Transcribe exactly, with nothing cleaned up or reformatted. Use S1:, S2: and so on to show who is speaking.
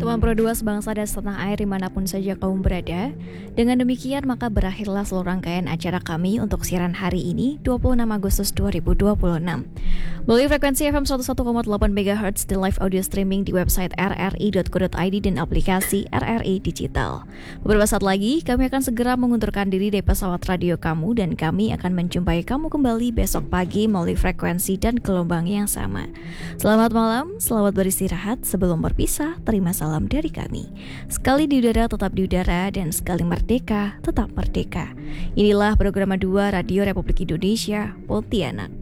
S1: delapan puluh dua sebangsa dan setanah air dimanapun saja kamu berada. Dengan demikian maka berakhirlah seluruh rangkaian acara kami untuk siaran hari ini dua puluh enam Agustus dua ribu dua puluh enam melalui frekuensi F M seratus satu koma delapan megahertz dan live audio streaming di website r r i dot co dot i d dan aplikasi R R I Digital. Beberapa saat lagi kami akan segera mengundurkan diri dari pesawat radio kamu dan kami akan menjumpai kamu kembali besok pagi melalui frekuensi dan gelombang yang sama. Selamat malam, selamat beristirahat. Sebelum berpisah, terima salam dari kami. Sekali di udara tetap di udara dan sekali merdeka tetap merdeka. Inilah program dua Radio Republik Indonesia Pontianak.